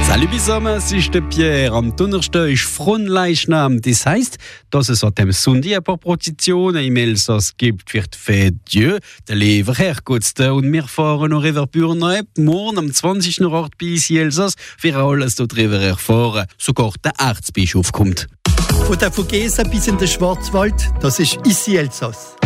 Salut zusammen, es ist der Pierre. Am Donnerstag ist Fronleichnam. Das heisst, dass es an dem Sonntag ein paar Prozessionen im Elsass gibt für die Fête Dieu, der Leverherrgotste. Und wir fahren noch über Bürne. Morgen am 20. Ort bei uns in Elsass für alles darüber erfahren. Sogar der Erzbischof kommt. Von der Vogesa bis in den Schwarzwald, das ist Isi Elsass.